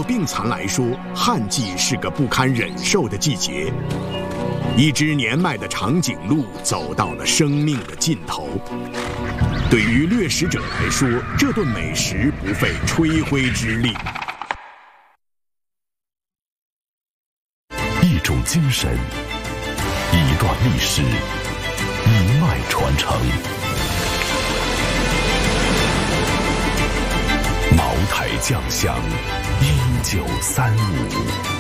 病残来说，旱季是个不堪忍受的季节。一只年迈的长颈鹿走到了生命的尽头。对于掠食者来说，这顿美食不费吹灰之力。 一种精神，一段历史，一脉传承。茅台酱香，1935。